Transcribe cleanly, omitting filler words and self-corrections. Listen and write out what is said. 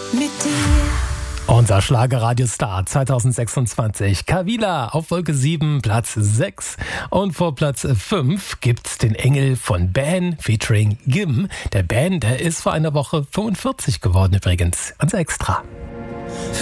mit dir. Unser Schlagerradiostar 2026, Kavila auf Wolke 7, Platz 6. Und vor Platz 5 gibt's den Engel von Ben featuring Gim. Der Ben, der ist vor einer Woche 45 geworden übrigens. Ganz extra.